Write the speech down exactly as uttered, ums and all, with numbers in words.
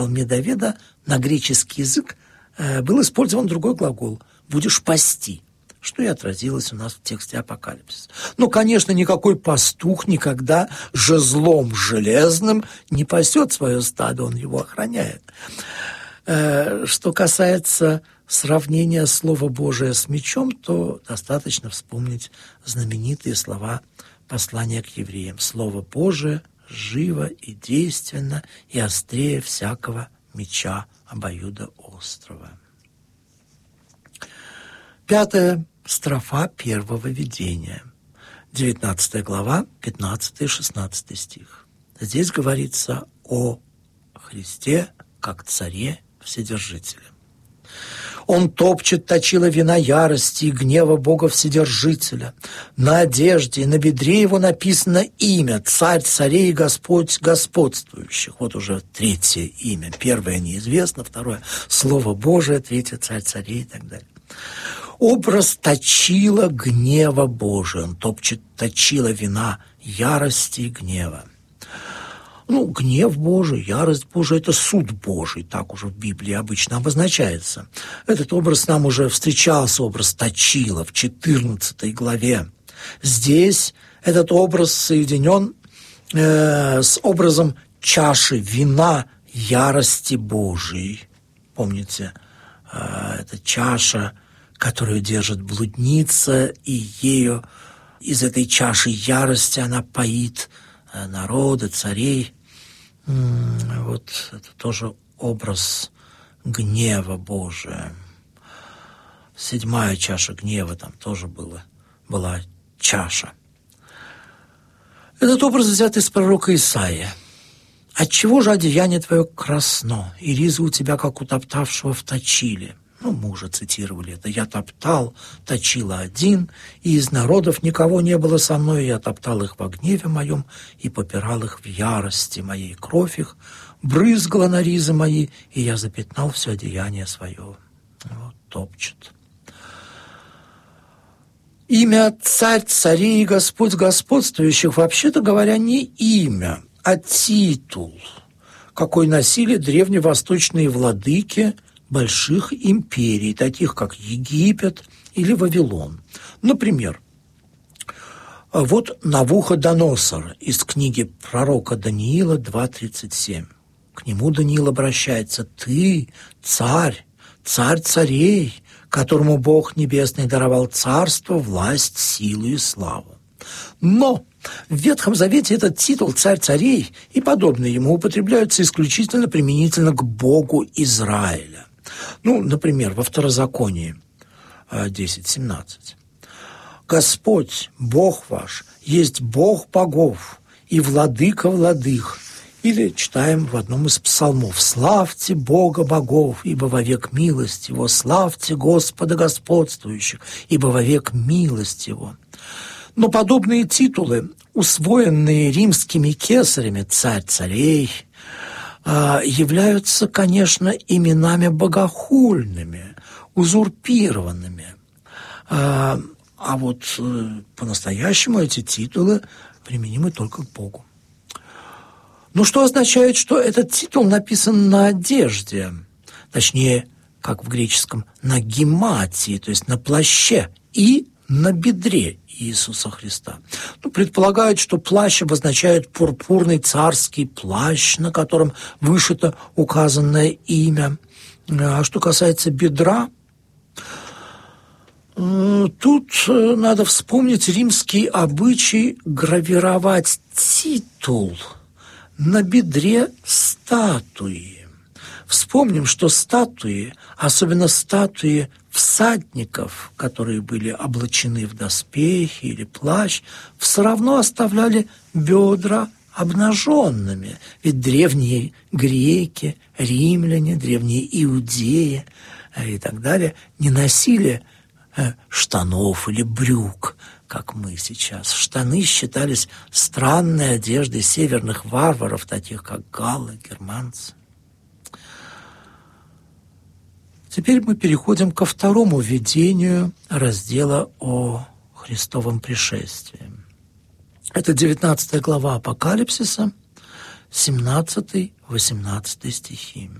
Медоведа на греческий язык был использован другой глагол «будешь пасти», что и отразилось у нас в тексте Апокалипсиса. Ну, конечно, никакой пастух никогда жезлом железным не пасет свое стадо, он его охраняет. Что касается сравнения Слова Божия с мечом, то достаточно вспомнить знаменитые слова послания к евреям. Слово Божие живо и действенно, и острее всякого меча обоюдоострого. Пятая строфа первого видения. девятнадцатая глава, пятнадцатый и шестнадцатый стих. Здесь говорится о Христе как царе Вседержителя. Он топчет точила вина ярости и гнева Бога Вседержителя. На одежде и на бедре его написано имя «Царь царей и Господь господствующих». Вот уже третье имя. Первое неизвестно, второе – Слово Божие, третье – Царь царей и так далее. Образ точила гнева Божия. Он топчет точила вина ярости и гнева. Ну, гнев Божий, ярость Божия – это суд Божий, так уже в Библии обычно обозначается. Этот образ нам уже встречался, образ точила в четырнадцатой главе. Здесь этот образ соединен э, с образом чаши вина ярости Божией. Помните, э, это чаша, которую держит блудница, и ею из этой чаши ярости она поит народы, царей. Вот это тоже образ гнева Божия. Седьмая чаша гнева, там тоже было, была чаша. Этот образ взят из пророка Исаия. «Отчего же одеяние твое красно, и ризы у тебя, как у топтавшего в точиле?» Ну, мы уже цитировали это. «Я топтал, точила один, и из народов никого не было со мной, я топтал их во гневе моем, и попирал их в ярости моей, кровь их брызгала на ризы мои, и я запятнал все одеяние свое». Вот, топчет. Имя «Царь царей и Господь господствующих» вообще-то говоря не имя, а титул, какой носили древневосточные владыки больших империй, таких как Египет или Вавилон. Например, вот Навуходоносор из книги пророка Даниила два тридцать семь. К нему Даниил обращается: «Ты, царь, царь царей, которому Бог Небесный даровал царство, власть, силу и славу». Но в Ветхом Завете этот титул «Царь царей» и подобные ему употребляются исключительно применительно к Богу Израиля. Ну, например, во Второзаконии десять семнадцать. «Господь, Бог ваш, есть Бог богов и владыка владык». Или читаем в одном из псалмов: «Славьте Бога богов, ибо вовек милость Его, славьте Господа господствующих, ибо вовек милость Его». Но подобные титулы, усвоенные римскими кесарями «Царь царей», являются, конечно, именами богохульными, узурпированными. А вот по-настоящему эти титулы применимы только к Богу. Ну, что означает, что этот титул написан на одежде, точнее, как в греческом, на гематии, то есть на плаще, и на бедре Иисуса Христа. Ну, предполагают, что плащ обозначает пурпурный царский плащ, на котором вышито указанное имя. А что касается бедра, тут надо вспомнить римский обычай гравировать титул на бедре статуи. Вспомним, что статуи, особенно статуи всадников, которые были облачены в доспехи или плащ, все равно оставляли бедра обнаженными. Ведь древние греки, римляне, древние иудеи и так далее не носили штанов или брюк, как мы сейчас. Штаны считались странной одеждой северных варваров, таких как галлы, германцы. Теперь мы переходим ко второму видению раздела о Христовом пришествии. Это девятнадцатая глава Апокалипсиса, семнадцатый-восемнадцатый стихи.